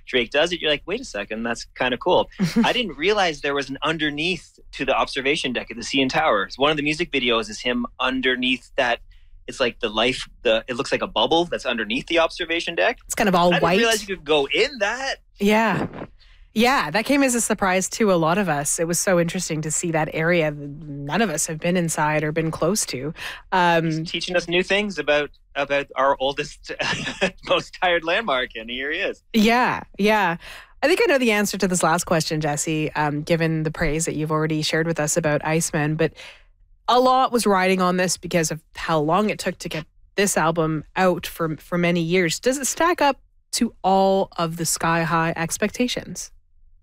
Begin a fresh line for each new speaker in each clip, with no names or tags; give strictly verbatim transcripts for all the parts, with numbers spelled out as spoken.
Drake does it, you're like, wait a second, that's kind of cool. I didn't realize there was an underneath to the observation deck at the C N Towers. One of the music videos is him underneath that. It's like the life, the it looks like a bubble that's underneath the observation deck.
It's kind of all
I
white.
I didn't realize you could go in that.
Yeah. Yeah, that came as a surprise to a lot of us. It was so interesting to see that area that none of us have been inside or been close to. Um,
He's teaching us new things about about our oldest, most tired landmark, and here he is.
Yeah, yeah. I think I know the answer to this last question, Jesse, um, given the praise that you've already shared with us about Iceman. But a lot was riding on this because of how long it took to get this album out for, for many years. Does it stack up to all of the Sky High expectations?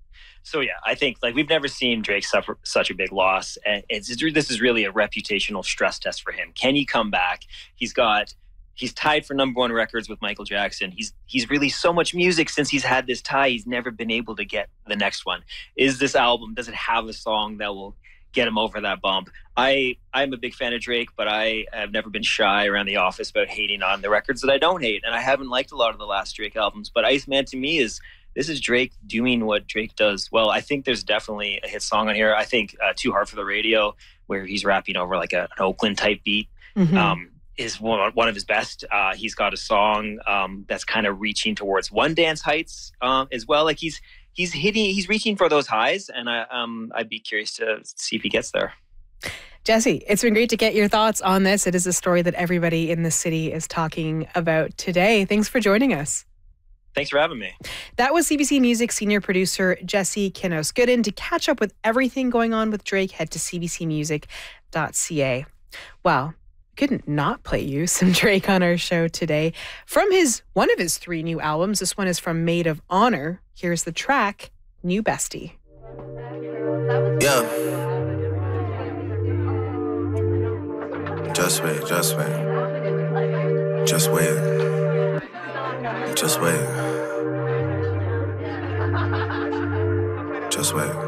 So yeah, I think like we've never seen Drake suffer such a big loss, and it's, this is really a reputational stress test for him. Can he come back? He's got he's tied for number one records with Michael Jackson. He's he's released so much music since he's had this tie. He's never been able to get the next one. Is this album, does it have a song that will get him over that bump? I I'm a big fan of Drake, but I have never been shy around the office about hating on the records that I don't hate, and I haven't liked a lot of the last Drake albums. But Iceman to me is. This is Drake doing what Drake does well. I think there's definitely a hit song on here. I think uh, Too Hard for the Radio, where he's rapping over like a, an Oakland type beat, mm-hmm. um, is one, one of his best. Uh, he's got a song um, that's kind of reaching towards One Dance heights um, as well. Like he's he's hitting, he's reaching for those highs, and I um, I'd be curious to see if he gets there.
Jesse, it's been great to get your thoughts on this. It is a story that everybody in the city is talking about today. Thanks for joining us.
Thanks for having me.
That was C B C Music senior producer Jesse Knos-Goodin. To catch up with everything going on with Drake, head to c b c music dot c a. Well, couldn't not play you some Drake on our show today. From his one of his three new albums, this one is from Maid of Honor. Here's the track, New Bestie.
Yeah. Just wait, just wait. Just wait. Just wait. Just wait.